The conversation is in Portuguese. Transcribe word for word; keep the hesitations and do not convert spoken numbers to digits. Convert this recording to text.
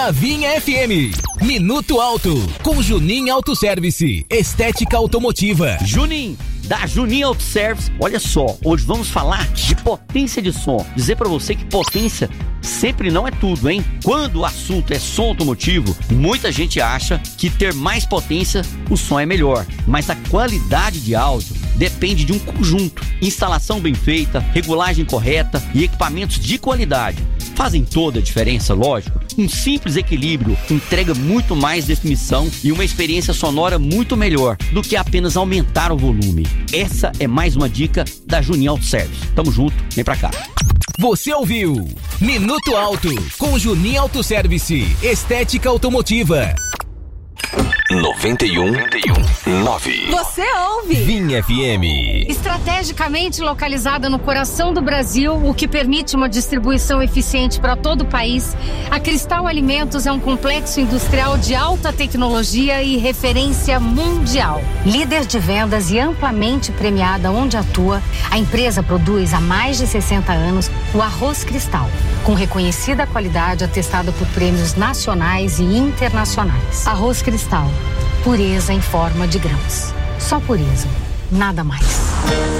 na Vinha F M. Minuto Auto, com Junim Autoservice, estética automotiva. Junim, da Junim Autoservice. Olha só, hoje vamos falar de potência de som. Dizer pra você que potência sempre não é tudo, hein? Quando o assunto é som automotivo, muita gente acha que ter mais potência, o som é melhor. Mas a qualidade de áudio depende de um conjunto. Instalação bem feita, regulagem correta e equipamentos de qualidade fazem toda a diferença, lógico. Um simples equilíbrio entrega muito mais definição e uma experiência sonora muito melhor do que apenas aumentar o volume. Essa é mais uma dica da Junim Autoservice. Tamo junto, vem pra cá. Você ouviu Minuto Auto, com Junim Autoservice, estética automotiva. noventa e um ponto nove. Você ouve Vinha F M. Estrategicamente localizada no coração do Brasil, o que permite uma distribuição eficiente para todo o país, a Cristal Alimentos é um complexo industrial de alta tecnologia e referência mundial. Líder de vendas e amplamente premiada onde atua, a empresa produz há mais de sessenta anos o arroz Cristal, com reconhecida qualidade atestada por prêmios nacionais e internacionais. Arroz Cristal, pureza em forma de grãos. Só pureza, nada mais.